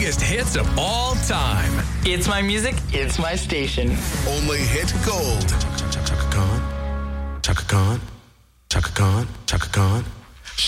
biggest hits of all time. It's my music. It's my station. Only hit gold. Chaka Khan, Chaka Khan, Chaka Khan, Chaka Khan.